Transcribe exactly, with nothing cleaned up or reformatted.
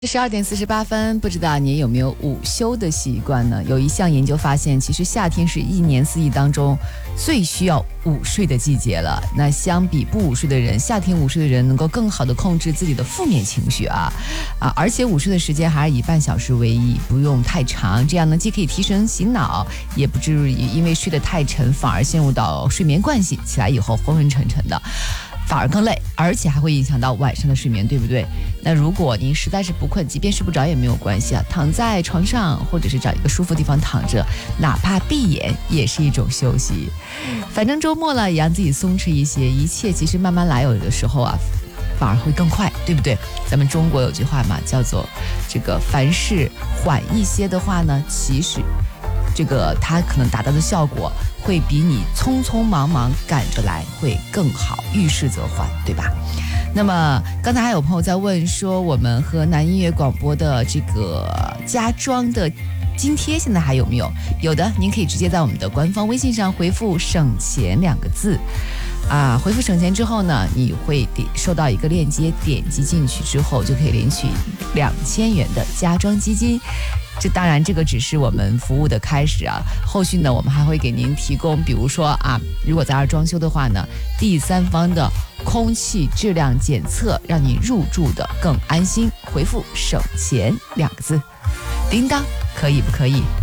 十二点四十八分，不知道你有没有午休的习惯呢？有一项研究发现，其实夏天是一年四季当中最需要午睡的季节了。那相比不午睡的人，夏天午睡的人能够更好的控制自己的负面情绪啊啊！而且午睡的时间还是以半小时为宜，不用太长，这样呢既可以提神醒脑，也不至于因为睡得太沉反而陷入到睡眠惯性，起来以后昏昏沉沉的。反而更累，而且还会影响到晚上的睡眠，对不对？那如果您实在是不困，即便睡不着也没有关系啊，躺在床上或者是找一个舒服地方躺着，哪怕闭眼也是一种休息。反正周末了，也让自己松弛一些，一切其实慢慢来，有的时候啊反而会更快，对不对？咱们中国有句话嘛，叫做这个凡事缓一些的话呢，其实这个它可能达到的效果会比你匆匆忙忙赶着来会更好，遇事则缓，对吧？那么刚才还有朋友在问说，我们河南音乐广播的这个家装的津贴现在还有没有？有的，您可以直接在我们的官方微信上回复省钱两个字啊，回复省钱之后呢，你会点收到一个链接，点击进去之后就可以领取两千元的家装基金。这当然，这个只是我们服务的开始啊。后续呢，我们还会给您提供，比如说啊，如果在这儿装修的话呢，第三方的空气质量检测，让你入住的更安心。回复省钱两个字，叮当，可以不可以？